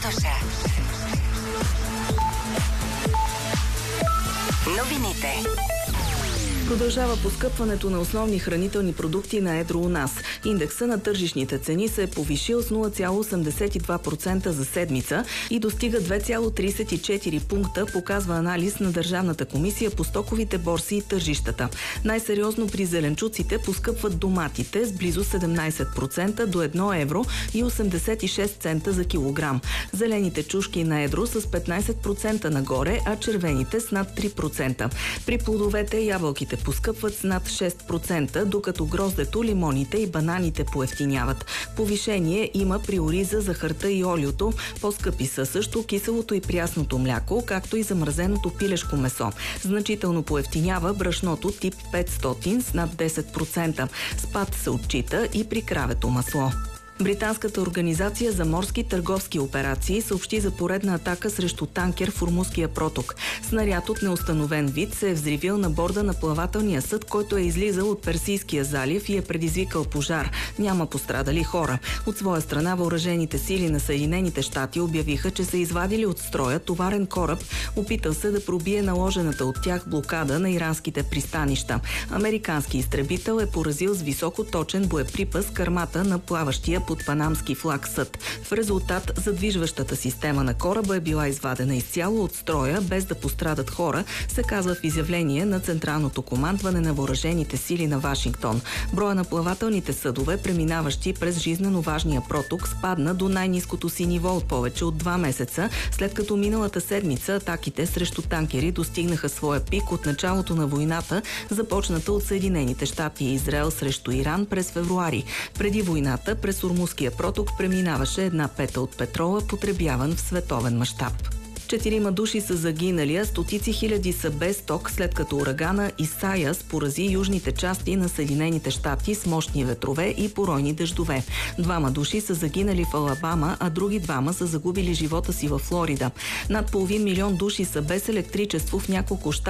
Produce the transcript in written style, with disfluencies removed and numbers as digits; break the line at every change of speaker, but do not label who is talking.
Туша. Новините.
Продължава поскъпването на основни хранителни продукти на едро у нас. Индекса на тържищните цени се е повишил с 0,82% за седмица и достига 2,34 пункта, показва анализ на Държавната комисия по стоковите борси и тържищата. Най-сериозно при зеленчуците поскъпват доматите с близо 17% до 1 евро и 86 цента за килограм. Зелените чушки на едро с 15% нагоре, а червените с над 3%. При плодовете ябълките поскъпват с над 6%, докато гроздето, лимоните и бананите поевтиняват. Повишение има при ориза, захарта и олиото. По-скъпи са също киселото и прясното мляко, както и замразеното пилешко месо. Значително поевтинява брашното тип 500 с над 10%. Спад се отчита и при кравето масло. Британската организация за морски търговски операции съобщи за поредна атака срещу танкер в Ормузския проток. Снаряд от неустановен вид се е взривил на борда на плавателния съд, който е излизал от Персийския залив и е предизвикал пожар. Няма пострадали хора. От своя страна въоръжените сили на Съединените щати обявиха, че са извадили от строя товарен кораб, опитал се да пробие наложената от тях блокада на иранските пристанища. Американски изтребител е поразил с високоточен боеприпас кърмата на плаващия под панамски флаг съд. В резултат задвижващата система на кораба е била извадена изцяло от строя, без да пострадат хора, се казва в изявление на Централното командване на въоръжените сили на Вашингтон. Броя на плавателните съдове, преминаващи през жизнено важния проток, спадна до най-ниското си ниво от повече от 2 месеца, след като миналата седмица атаките срещу танкери достигнаха своя пик от началото на войната, започната от Съединените щати и Израел срещу Иран през февруари. Преди войната през Ормузския проток преминаваше 1/5 от петрола, потребяван в световен мащаб. 4 души са загинали, а стотици хиляди са без ток, след като урагана Исайас порази южните части на Съединените щати с мощни ветрове и поройни дъждове. 2 души са загинали в Алабама, а други 2 са загубили живота си във Флорида. Над половин милион души са без електричество в няколко щата